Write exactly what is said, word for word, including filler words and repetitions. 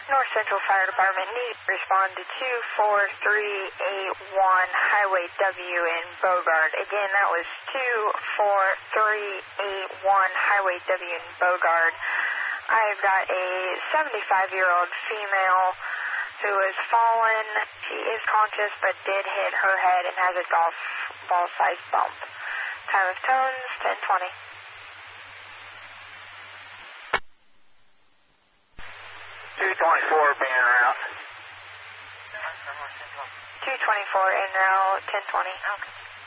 North Central Fire Department needs to respond to two four three eight one Highway W in Bogart. Again, that was two four three eight one Highway W in Bogart. I've got a seventy-five-year-old female who has fallen. She is conscious but did hit her head and has a golf ball-sized bump. Time of tones, ten twenty. two twenty-four being route. two twenty-four en route, ten twenty. Okay.